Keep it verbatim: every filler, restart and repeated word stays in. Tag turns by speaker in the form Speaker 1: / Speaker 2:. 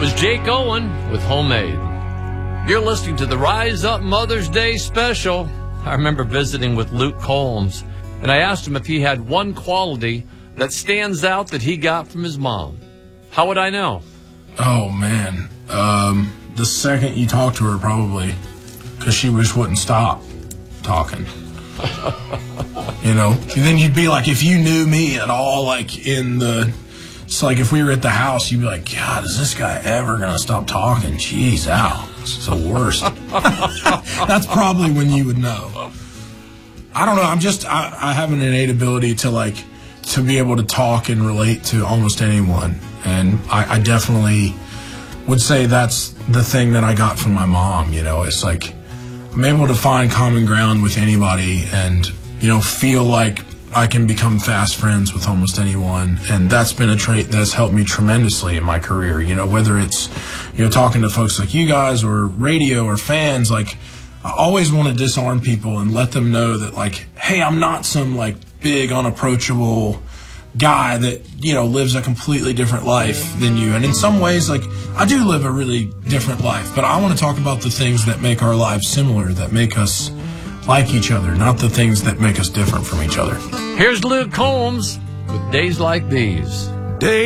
Speaker 1: was Jake Owen with Homemade. You're listening to the Rise Up Mother's Day special. I remember visiting with Luke Combs, and I asked him if he had one quality that stands out that he got from his mom. How would I know?
Speaker 2: Oh, man. Um, the second you talk to her, probably, because she just wouldn't stop talking. You know? And then you'd be like, if you knew me at all, like, in the... It's like if we were at the house, you'd be like, God, is this guy ever going to stop talking? Jeez, ow. It's the worst. That's probably when you would know. I don't know. I'm just, I, I have an innate ability to, like, to be able to talk and relate to almost anyone. And I, I definitely would say that's the thing that I got from my mom. You know, it's like I'm able to find common ground with anybody and, you know, feel like I can become fast friends with almost anyone, and that's been a trait that's helped me tremendously in my career. You know, whether it's, you know, talking to folks like you guys or radio or fans, like, I always want to disarm people and let them know that, like, hey, I'm not some, like, big, unapproachable guy that, you know, lives a completely different life than you. And in some ways, like, I do live a really different life, but I want to talk about the things that make our lives similar, that make us like each other, not the things that make us different from each other.
Speaker 1: Here's Luke Combs with Days Like These.
Speaker 2: Days